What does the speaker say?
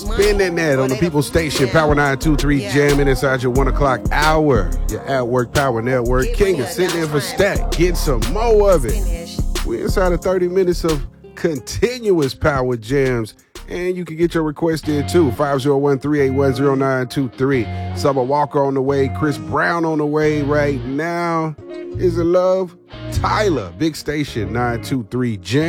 spinning that on the People's Station, Power 923, jamming inside your 1 o'clock hour. Your At Work Power Network. King is sitting in for Stack. Get some more of it. We're inside of 30 minutes of continuous power jams. And you can get your request in too. 501-381-0923. Summer Walker on the way. Chris Brown on the way right now. Is it love? Tyler, Big Station 923 Jam.